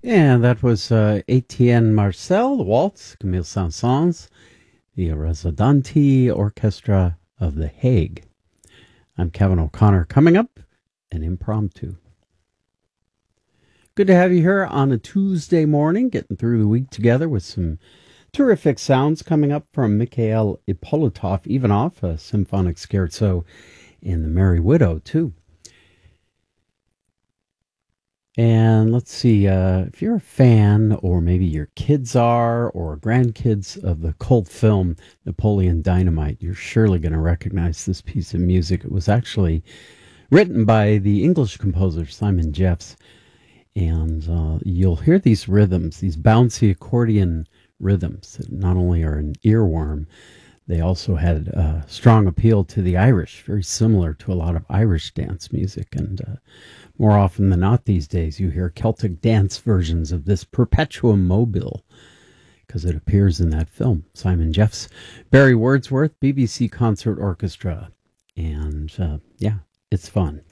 And that was Etienne Marcel, the waltz, Camille Saint-Saëns, the Resodanti Orchestra of The Hague. I'm Kevin O'Connor. Coming up, an impromptu. Good to have you here on a Tuesday morning, getting through the week together with some terrific sounds coming up from Mikhail Ippolitov-Ivanov, a symphonic scherzo in The Merry Widow, too. And let's see, if you're a fan, or maybe your kids are, or grandkids of the cult film Napoleon Dynamite, you're surely going to recognize this piece of music. It was actually written by the English composer Simon Jeffs. And you'll hear these rhythms, these bouncy accordion rhythms that not only are an earworm, they also had a strong appeal to the Irish, very similar to a lot of Irish dance music. And more often than not these days, you hear Celtic dance versions of this Perpetuum Mobile because it appears in that film. Simon Jeffs, Barry Wordsworth, BBC Concert Orchestra. And yeah, it's fun.